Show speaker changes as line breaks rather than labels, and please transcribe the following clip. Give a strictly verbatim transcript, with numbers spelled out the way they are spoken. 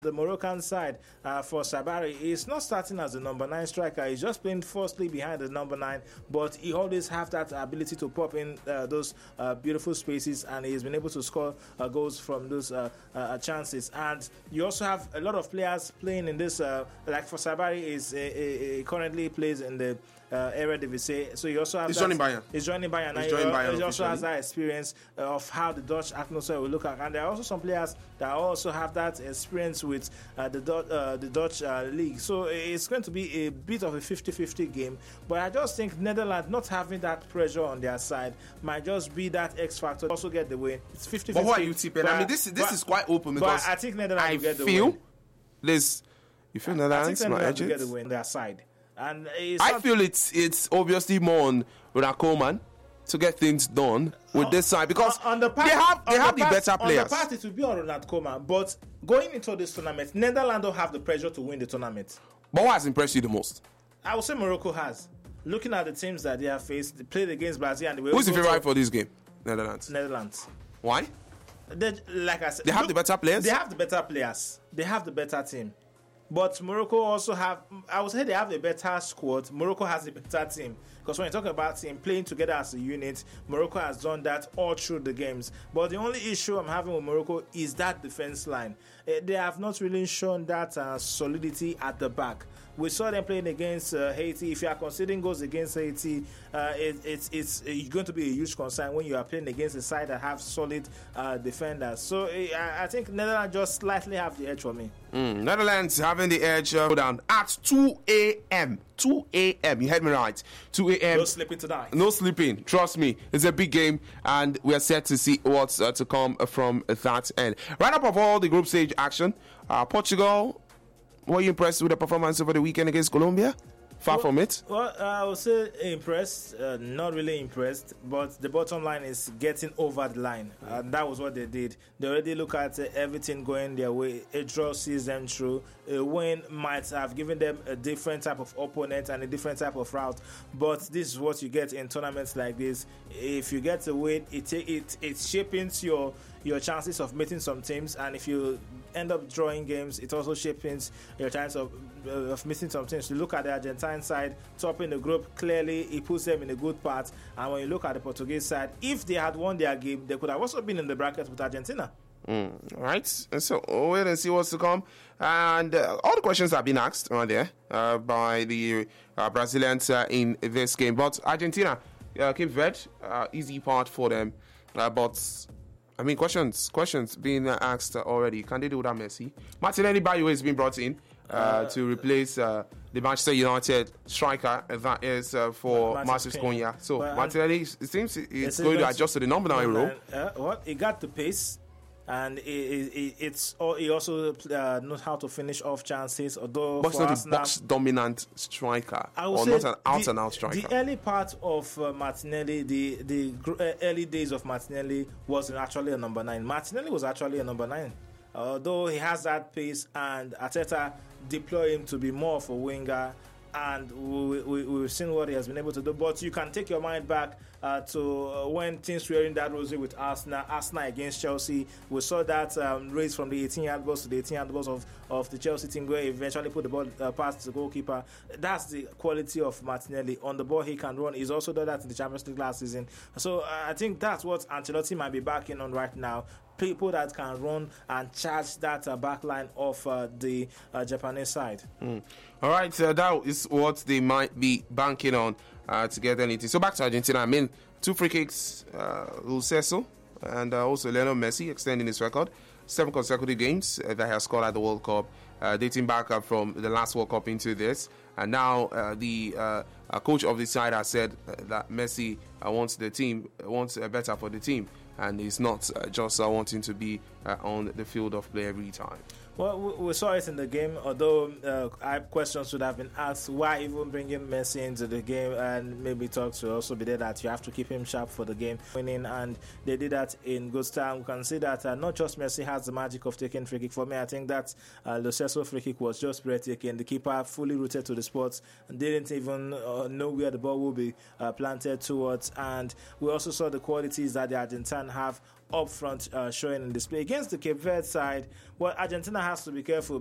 The Moroccan side uh, for Sabari is not starting as the number nine striker. He's just playing firstly behind the number nine, but he always have that ability to pop in uh, those uh, beautiful spaces, and he's been able to score uh, goals from those uh, uh, chances. And you also have a lot of players playing in this, uh, like for Sabari, is uh, uh, currently plays in the uh, Eredivisie. So you also have
he's
that,
joining Bayern.
He's joining Bayern.
He's
and
joining
he,
Bayern
he also
officially.
has that experience uh, of how the Dutch atmosphere will look like, and there are also some players that also have that experience with uh, the Dutch, uh, the Dutch uh, league. So it's going to be a bit of a fifty-fifty game, but I just think Netherlands not having that pressure on their side might just be that X factor. Also get the win. It's fifty-fifty.
But what are you tipping? I mean, this this
but,
is quite open because
but I think Netherlands
I
will get the
feel
win.
There's you feel
I
Netherlands
think Netherlands will
might
get the win their side, and it's
I
not,
feel it's it's obviously more on Ronald Koeman to get things done with
on,
this side because
on, on the part,
they have they
on
have
the,
the
part,
better players.
On the part, it will be on Ronald Koeman, but going into this tournament, Netherlands don't have the pressure to win the tournament.
But what has impressed you the most?
I would say Morocco has. Looking at the teams that they have faced, they played against Brazil, and they were
Who's the
able
favorite
to-
for this game? Netherlands.
Netherlands.
Why?
They, like I said,
They have
look,
the better players?
They have the better players. They have the better team. But Morocco also have, I would say they have a better squad. Morocco has a better team. Because when you talk about team playing together as a unit, Morocco has done that all through the games. But the only issue I'm having with Morocco is that defense line. Uh, they have not really shown that uh, solidity at the back. We saw them playing against uh, Haiti. If you are considering goals against Haiti, uh, it, it's it's uh, going to be a huge concern when you are playing against a side that have solid uh, defenders. So uh, I, I think Netherlands just slightly have the edge for me.
Mm, Netherlands having the edge uh, down at two a.m. two a.m. You heard me right. two a.m.
No sleeping tonight.
No sleeping. Trust me. It's a big game, and we are set to see what's uh, to come from that end. Right up of all the group stage action, uh, Portugal. Were you impressed with the performance over the weekend against Colombia? Far
well,
from it.
Well, uh, I would say impressed, uh, not really impressed, but the bottom line is getting over the line. And that was what they did. They already look at uh, everything going their way. A draw sees them through. A win might have given them a different type of opponent and a different type of route. But this is what you get in tournaments like this. If you get a win, it it it shapes your your chances of meeting some teams, and if you end up drawing games, it also shapes your chance of uh, of missing some teams. You look at the Argentine side, topping the group, clearly it puts them in a good part. And when you look at the Portuguese side, if they had won their game, they could have also been in the bracket with Argentina.
Mm, all right. And so we'll wait and see what's to come. And uh, all the questions have been asked right there uh, by the uh, Brazilians uh, in this game. But Argentina, uh, Cape Verde, uh, easy part for them. Uh, but I mean, questions, questions being asked already. Can they do without Messi? Martinelli, by the way, has been brought in uh, uh, to replace uh, the Manchester United striker that is uh, for Marcus Cunha. So well, Martinelli, it seems it's going to adjust to the number nine role.
Uh, what he got the pace, and it, it, it's he also uh, knows how to finish off chances. Although
but
for
not
Arsenal,
a box dominant striker, or
say
not an out
the,
and out striker.
The early part of uh, Martinelli, the the uh, early days of Martinelli wasn't actually a number nine. Martinelli was actually a number nine, although he has that pace, and Arteta deploy him to be more of a winger. And we, we, we've seen what he has been able to do. But you can take your mind back uh, to uh, when things were in that rosy with Arsenal, Arsenal against Chelsea. We saw that um, race from the eighteen-yard box to the eighteen-yard box of, of the Chelsea team, where he eventually put the ball uh, past the goalkeeper. That's the quality of Martinelli. On the ball, he can run. He's also done that in the Champions League last season. So uh, I think that's what Ancelotti might be backing on right now. People that can run and charge that uh, back line of uh, the uh, Japanese side.
Mm. All right, uh, that is what they might be banking on uh, to get anything. So back to Argentina. I mean, two free kicks, uh, Lo Celso and uh, also Lionel Messi extending his record. Seven consecutive games uh, that he has scored at the World Cup, uh, dating back uh, from the last World Cup into this. And now uh, the uh, uh, coach of the side has said uh, that Messi uh, wants the team, wants uh, better for the team. And he's not uh, just uh, wanting to be uh, on the field of play every time.
Well, we saw it in the game, although uh, I questions should have been asked why even bringing Messi into the game, and maybe talk to also be there that you have to keep him sharp for the game winning, and they did that in good style. We can see that uh, not just Messi has the magic of taking free kick. For me, I think that uh, Lo Celso free kick was just breathtaking. The keeper fully rooted to the spot and didn't even uh, know where the ball will be uh, planted towards, and we also saw the qualities that the Argentine have upfront uh, showing in display against the Cape Verde side. Well, Argentina has to be careful